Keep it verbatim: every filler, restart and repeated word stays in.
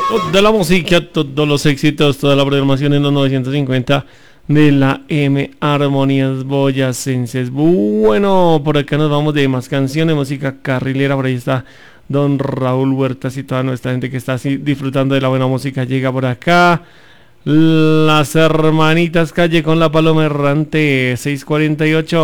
de la música, todos los éxitos, toda la programación en los novecientos cincuenta de la M Armonías Boyacenses. Bueno, por acá nos vamos de más canciones, música carrilera. Por ahí está don Raúl Huertas y toda nuestra gente que está así disfrutando de la buena música. Llega por acá Las Hermanitas Calle con La Paloma Errante, seis cuarenta y ocho.